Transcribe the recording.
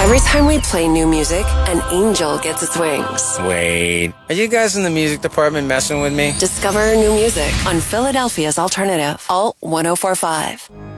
Every time we play new music, an angel gets its wings. Wait, are you guys in the music department messing with me? Discover new music on Philadelphia's Alternative, Alt 1045.